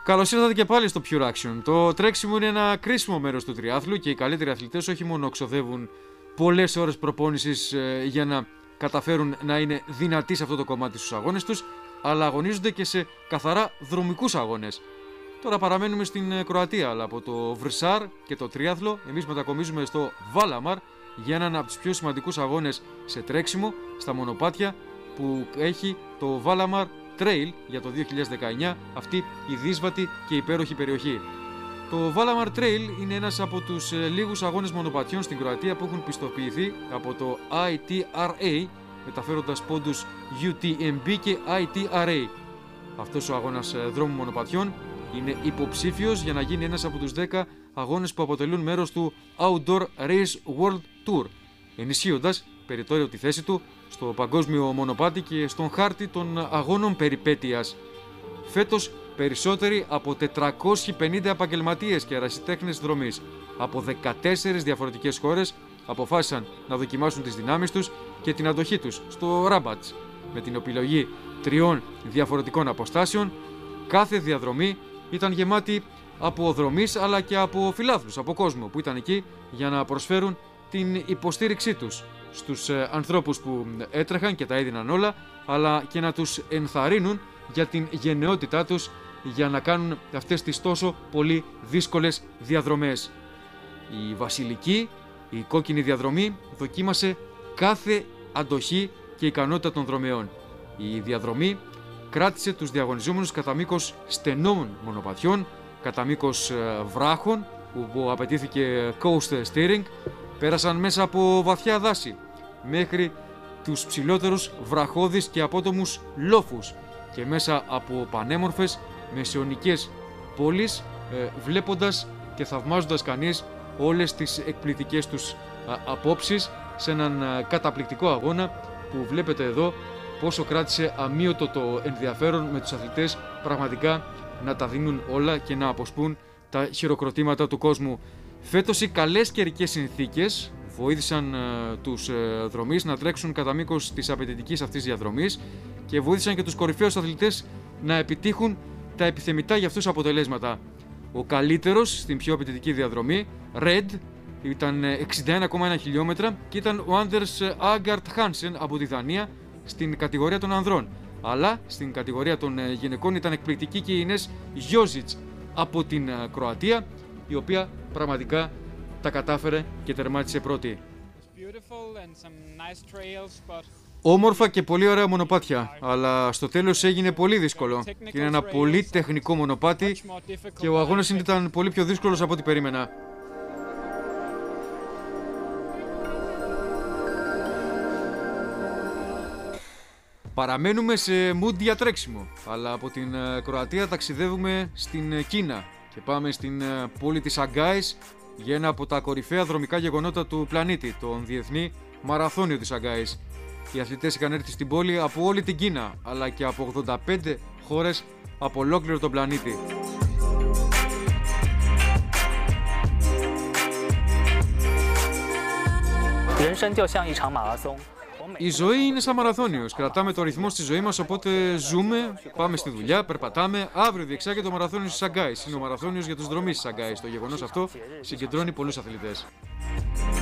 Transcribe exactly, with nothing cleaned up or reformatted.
Καλώς ήρθατε και πάλι στο Pure Action. Το τρέξιμο είναι ένα κρίσιμο μέρος του τριάθλου και οι καλύτεροι αθλητές όχι μόνο ξοδεύουν πολλές ώρες προπόνησης ε, για να καταφέρουν να είναι δυνατοί σε αυτό το κομμάτι στους αγώνες τους, αλλά αγωνίζονται και σε καθαρά δρομικούς αγώνες. Τώρα παραμένουμε στην Κροατία, αλλά από το Βρσάρ και το τρίαθλο εμείς μετακομίζουμε στο Βάλαμαρ για έναν από τους πιο σημαντικούς αγώνες σε τρέξιμο στα μονοπάτια που έχει το Βάλαμαρ Trail για το δύο χιλιάδες δεκαεννιά, αυτή η δύσβατη και υπέροχη περιοχή. Το Βάλαμαρ Trail είναι ένας από τους λίγους αγώνες μονοπατιών στην Κροατία που έχουν πιστοποιηθεί από το άι τι αρ έι, μεταφέροντας πόντους γιου τι εμ μπι και άι τι αρ έι. Αυτός ο αγώνας δρόμου μονοπατιών είναι υποψήφιος για να γίνει ένας από τους δέκα αγώνες που αποτελούν μέρος του Outdoor Race World Tour, ενισχύοντας περιττέρω τη θέση του στο παγκόσμιο μονοπάτι και στον χάρτη των αγώνων περιπέτειας. Φέτος περισσότεροι από τετρακόσιοι πενήντα επαγγελματίες και ερασιτέχνες δρομής από δεκατέσσερις διαφορετικές χώρες αποφάσισαν να δοκιμάσουν τις δυνάμεις τους και την αντοχή τους στο Ράμπατς, με την επιλογή τριών διαφορετικών αποστάσεων. Κάθε διαδρομή ήταν γεμάτη από οδρομείς αλλά και από φιλάθλους, από κόσμο που ήταν εκεί για να προσφέρουν την υποστήριξή τους στους ε, ανθρώπους που έτρεχαν και τα έδιναν όλα, αλλά και να τους ενθαρρύνουν για την γενναιότητά τους για να κάνουν αυτές τις τόσο πολύ δύσκολες διαδρομές. Η βασιλική, η κόκκινη διαδρομή δοκίμασε κάθε αντοχή και ικανότητα των δρομέων. Η διαδρομή κράτησε τους διαγωνιζόμενους κατά μήκος στενών μονοπατιών, κατά μήκος ε, βράχων που απαιτήθηκε coast steering, πέρασαν μέσα από βαθιά δάση μέχρι τους ψηλότερους βραχώδεις και απότομους λόφους και μέσα από πανέμορφες μεσαιωνικές πόλεις, ε, βλέποντας και θαυμάζοντας κανείς όλες τις εκπληκτικές τους α, απόψεις σε έναν α, καταπληκτικό αγώνα που βλέπετε εδώ πόσο κράτησε αμύωτο το ενδιαφέρον με τους αθλητές πραγματικά να τα δίνουν όλα και να αποσπούν τα χειροκροτήματα του κόσμου. Φέτος οι καλές καιρικές συνθήκες βοήθησαν ε, τους ε, δρομείς να τρέξουν κατά μήκος της απαιτητικής αυτής διαδρομής και βοήθησαν και τους κορυφαίους αθλητές να επιτύχουν τα επιθεμητά για αυτούς αποτελέσματα. Ο καλύτερος στην πιο απαιτητική διαδρομή, Red, ήταν εξήντα ένα κόμμα ένα χιλιόμετρα και ήταν ο Άντερς Άγκαρτ Χάνσεν από τη Δανία στην κατηγορία των ανδρών. Αλλά στην κατηγορία των γυναικών ήταν εκπληκτική και η Ινές Γιόζιτς από την Κροατία, η οποία πραγματικά τα κατάφερε και τερμάτισε πρώτη. Όμορφα και πολύ ωραία μονοπάτια, αλλά στο τέλος έγινε πολύ δύσκολο. Είναι ένα πολύ τεχνικό μονοπάτι και ο αγώνας ήταν πολύ πιο δύσκολος από ό,τι περίμενα. Παραμένουμε σε mood για τρέξιμο, αλλά από την Κροατία ταξιδεύουμε στην Κίνα και πάμε στην πόλη της Σαγκάης για ένα από τα κορυφαία δρομικά γεγονότα του πλανήτη, τον Διεθνή Μαραθώνιο της Σαγκάης. Οι αθλητές είχαν έρθει στην πόλη από όλη την Κίνα, αλλά και από ογδόντα πέντε χώρες από ολόκληρο τον πλανήτη. Η ζωή είναι σαν μαραθώνιος. Κρατάμε το ρυθμό στη ζωή μας, οπότε ζούμε, πάμε στη δουλειά, περπατάμε. Αύριο διεξάγεται το μαραθώνιο της Σαγκάης. Είναι ο μαραθώνιος για τους δρομείς της Σαγκάης. Το γεγονός αυτό συγκεντρώνει πολλούς αθλητές.